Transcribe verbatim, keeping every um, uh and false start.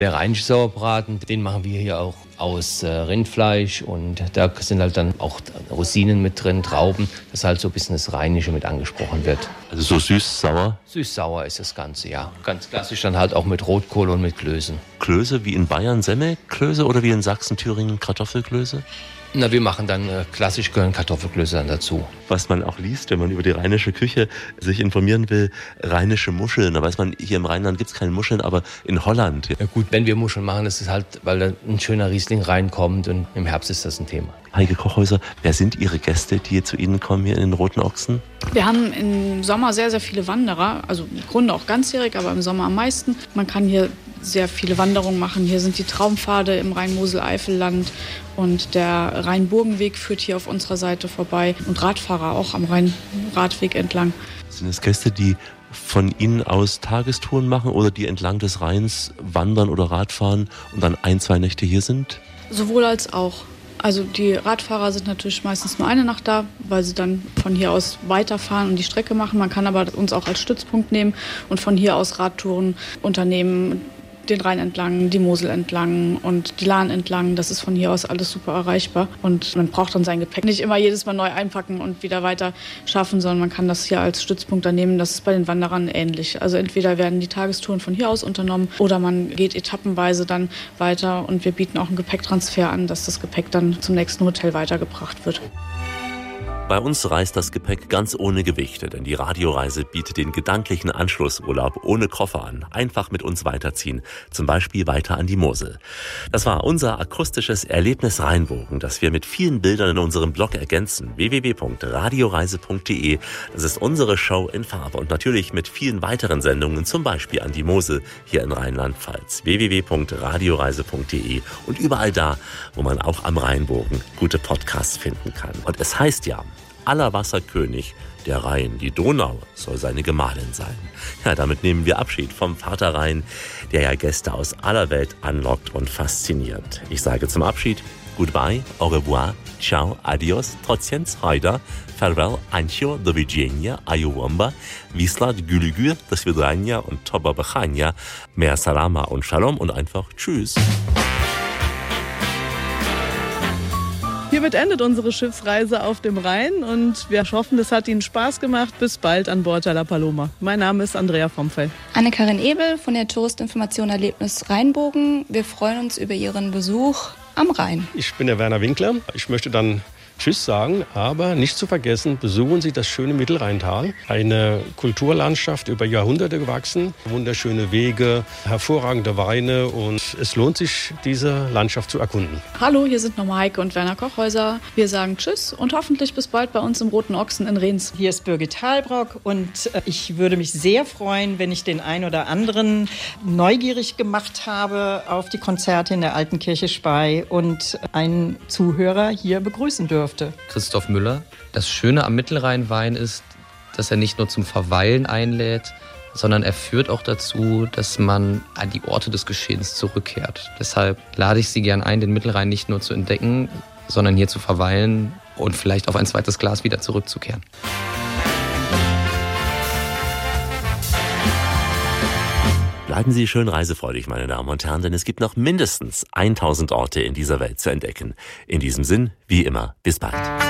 Der rheinische Sauerbraten, den machen wir hier auch aus äh, Rindfleisch und da sind halt dann auch Rosinen mit drin, Trauben, dass halt so ein bisschen das Rheinische mit angesprochen wird. Also so süß-sauer? Süß-sauer ist das Ganze, ja. Ganz klassisch dann halt auch mit Rotkohl und mit Klößen. Klöße wie in Bayern Semmelklöße oder wie in Sachsen, Thüringen Kartoffelklöße? Na, wir machen dann äh, klassisch gehören Kartoffelklöße dann dazu. Was man auch liest, wenn man über die rheinische Küche sich informieren will, rheinische Muscheln. Da weiß man, hier im Rheinland gibt es keine Muscheln, aber in Holland. Ja gut, wenn wir Muscheln machen, das ist halt, weil da ein schöner Riesling reinkommt und im Herbst ist das ein Thema. Heike Kochhäuser, wer sind Ihre Gäste, die hier zu Ihnen kommen, hier in den Roten Ochsen? Wir haben im Sommer sehr, sehr viele Wanderer, also im Grunde auch ganzjährig, aber im Sommer am meisten. Man kann hier sehr viele Wanderungen machen. Hier sind die Traumpfade im Rhein-Mosel-Eifel-Land und der Rhein-Burgenweg führt hier auf unserer Seite vorbei und Radfahrer auch am Rhein-Radweg entlang. Sind es Gäste, die von Ihnen aus Tagestouren machen oder die entlang des Rheins wandern oder Radfahren und dann ein, zwei Nächte hier sind? Sowohl als auch. Also die Radfahrer sind natürlich meistens nur eine Nacht da, weil sie dann von hier aus weiterfahren und die Strecke machen. Man kann aber uns auch als Stützpunkt nehmen und von hier aus Radtouren unternehmen, den Rhein entlang, die Mosel entlang und die Lahn entlang. Das ist von hier aus alles super erreichbar. Und man braucht dann sein Gepäck nicht immer jedes Mal neu einpacken und wieder weiter schaffen, sondern man kann das hier als Stützpunkt dann nehmen. Das ist bei den Wanderern ähnlich. Also entweder werden die Tagestouren von hier aus unternommen oder man geht etappenweise dann weiter und wir bieten auch einen Gepäcktransfer an, dass das Gepäck dann zum nächsten Hotel weitergebracht wird. Bei uns reist das Gepäck ganz ohne Gewichte, denn die Radioreise bietet den gedanklichen Anschlussurlaub ohne Koffer an. Einfach mit uns weiterziehen, zum Beispiel weiter an die Mosel. Das war unser akustisches Erlebnis Rheinbogen, das wir mit vielen Bildern in unserem Blog ergänzen. w w w punkt radioreise punkt d e. Das ist unsere Show in Farbe und natürlich mit vielen weiteren Sendungen, zum Beispiel an die Mosel hier in Rheinland-Pfalz. w w w punkt radioreise punkt d e und überall da, wo man auch am Rheinbogen gute Podcasts finden kann. Und es heißt ja, aller Wasserkönig, der Rhein, die Donau soll seine Gemahlin sein. Ja, damit nehmen wir Abschied vom Vater Rhein, der ja Gäste aus aller Welt anlockt und fasziniert. Ich sage zum Abschied goodbye, au revoir, ciao, adios, trocienz, hajda, farewell, ancio, do widzenia, ayuwamba, wislat, gülügür, do svidania und toba bechania, mehr salama und shalom und einfach tschüss. Hiermit endet unsere Schiffsreise auf dem Rhein und wir hoffen, es hat Ihnen Spaß gemacht. Bis bald an Bord der La Paloma. Mein Name ist Andrea Vomfeld. Anne-Karin Ebel von der Touristinformation Erlebnis Rheinbogen. Wir freuen uns über Ihren Besuch am Rhein. Ich bin der Werner Winkler. Ich möchte dann Tschüss sagen, aber nicht zu vergessen, besuchen Sie das schöne Mittelrheintal. Eine Kulturlandschaft über Jahrhunderte gewachsen, wunderschöne Wege, hervorragende Weine und es lohnt sich, diese Landschaft zu erkunden. Hallo, hier sind nochmal Heike und Werner Kochhäuser. Wir sagen Tschüss und hoffentlich bis bald bei uns im Roten Ochsen in Rehns. Hier ist Birgit Halbrock und ich würde mich sehr freuen, wenn ich den einen oder anderen neugierig gemacht habe auf die Konzerte in der Alten Kirche Spey und einen Zuhörer hier begrüßen dürfte. Christoph Müller. Das Schöne am Mittelrheinwein ist, dass er nicht nur zum Verweilen einlädt, sondern er führt auch dazu, dass man an die Orte des Geschehens zurückkehrt. Deshalb lade ich Sie gern ein, den Mittelrhein nicht nur zu entdecken, sondern hier zu verweilen und vielleicht auf ein zweites Glas wieder zurückzukehren. Bleiben Sie schön reisefreudig, meine Damen und Herren, denn es gibt noch mindestens tausend Orte in dieser Welt zu entdecken. In diesem Sinn, wie immer, bis bald.